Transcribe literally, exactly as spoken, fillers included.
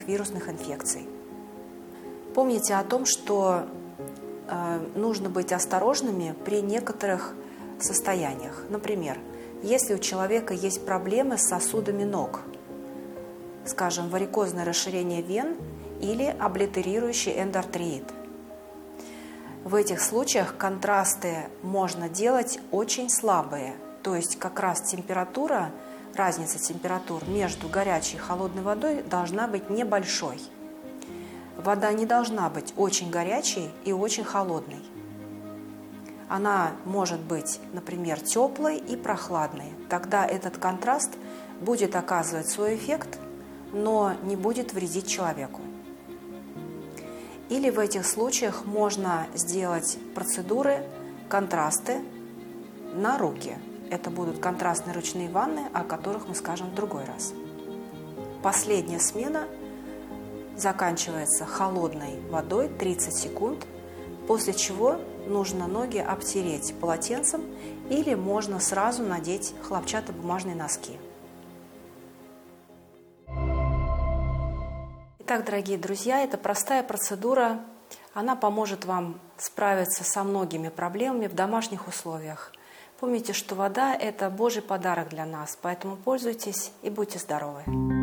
вирусных инфекций. Помните о том, что э, нужно быть осторожными при некоторых состояниях. Например, если у человека есть проблемы с сосудами ног, скажем, варикозное расширение вен или облитерирующий эндоартрит. В этих случаях контрасты можно делать очень слабые, то есть как раз температура, разница температур между горячей и холодной водой должна быть небольшой. Вода не должна быть очень горячей и очень холодной. Она может быть, например, теплой и прохладной. Тогда этот контраст будет оказывать свой эффект, но не будет вредить человеку. Или в этих случаях можно сделать процедуры, контрасты на руки. Это будут контрастные ручные ванны, о которых мы скажем в другой раз. Последняя смена заканчивается холодной водой тридцать секунд, после чего нужно ноги обтереть полотенцем или можно сразу надеть хлопчатобумажные носки. Итак, дорогие друзья, это простая процедура. Она поможет вам справиться со многими проблемами в домашних условиях. Помните, что вода – это Божий подарок для нас, поэтому пользуйтесь и будьте здоровы.